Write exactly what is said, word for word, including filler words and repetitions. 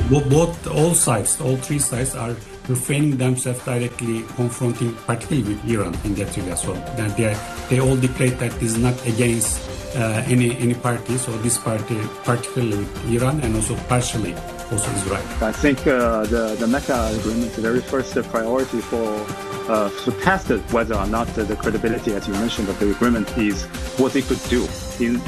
bo- both all sides, all three sides are refraining themselves directly confronting, particularly with Iran in that regard. So that they are, they all declared that this is not against uh, any any party. So this party, particularly with Iran, and also partially also Israel. I think uh, the the Mecca agreement, the very first priority for uh, to test whether or not the credibility, as you mentioned, of the agreement is what they could do in